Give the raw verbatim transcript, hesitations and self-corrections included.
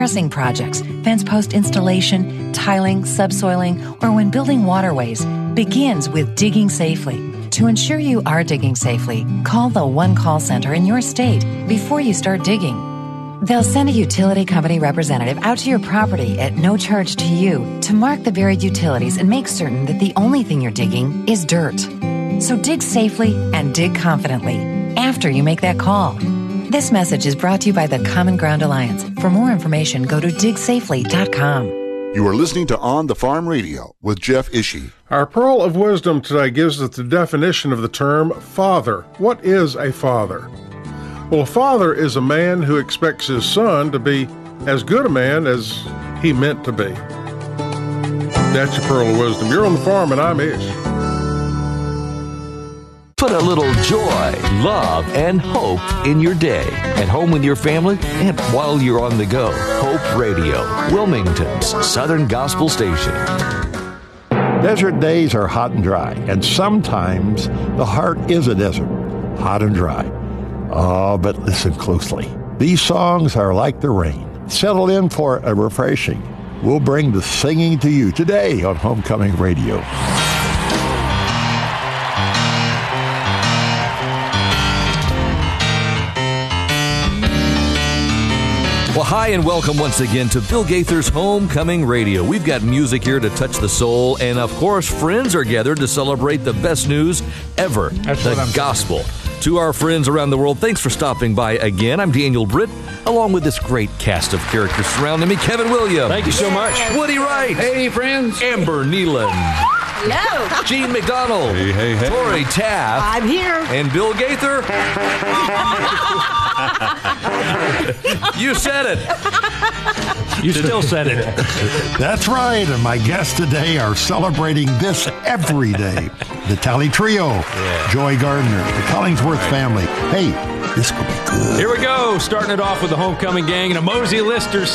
terracing projects, fence post installation, tiling, subsoiling, or when building waterways begins with digging safely. To ensure you are digging safely, call the One Call Center in your state before you start digging. They'll send a utility company representative out to your property at no charge to you to mark the buried utilities and make certain that the only thing you're digging is dirt. So dig safely and dig confidently after you make that call. This message is brought to you by the Common Ground Alliance. For more information, go to dig safely dot com. You are listening to On the Farm Radio with Jeff Ishii. Our pearl of wisdom today gives us the definition of the term father. What is a father? Well, a father is a man who expects his son to be as good a man as he meant to be. That's your pearl of wisdom. You're on the farm, and I'm Ish. Put a little joy, love, and hope in your day. At home with your family and while you're on the go. Hope Radio, Wilmington's Southern Gospel Station. Desert days are hot and dry, and sometimes the heart is a desert, hot and dry. Oh, but listen closely. These songs are like the rain. Settle in for a refreshing. We'll bring the singing to you today on Homecoming Radio. Well, hi and welcome once again to Bill Gaither's Homecoming Radio. We've got music here to touch the soul, and of course, friends are gathered to celebrate the best news ever, That's the gospel. To our friends around the world, thanks for stopping by again. I'm Daniel Britt, along with this great cast of characters surrounding me. Kevin Williams. Thank you so much. Woody Wright. Hey, friends. Amber Nealon. Hello. Gene McDonald. Hey, hey, hey. Tori Taft. I'm here. And Bill Gaither. You said it. You still said it. That's right, and my guests today are celebrating this every day. The Tally Trio, yeah. Joy Gardner, the Collingsworth family. Hey, this could be good. Here we go, starting it off with the Homecoming Gang and a Mosey Lister